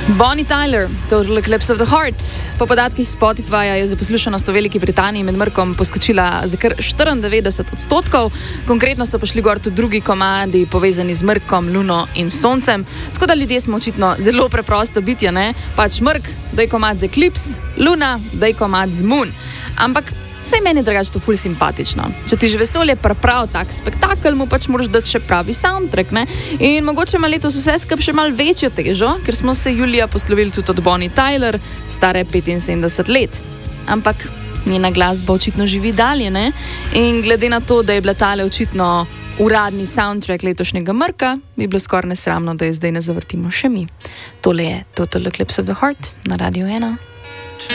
Bonnie Tyler, Total Eclipse of the Heart. Po podatkih Spotifyja je za poslušanost v Veliki Britaniji med mrkom poskočila za kar 94%. Konkretno so prišli gor tudi drugi komadi povezani z mrkom, luno in soncem. Tako da ljudje smo očitno zelo preprosto bitja, ne? Pač mrk, daj komad z Eclipse, luna, daj komad z Moon. Ampak vsej meni je drugače to ful simpatično. Če ti že vesolje pripravi tak spektakel, mu pač moraš dati še pravi soundtrack, ne? In mogoče ima letos vse skup še malo večjo težo, ker smo se julija poslovili tudi od Bonnie Tyler, stare 75 let. Ampak njena glasba očitno živi dalje, ne? In glede na to, da je bila tale očitno uradni soundtrack letošnjega mrka, bi bilo skoraj nesramno, da je zdaj ne zavrtimo še mi. Tole je Total Eclipse of the Heart na Radio 1.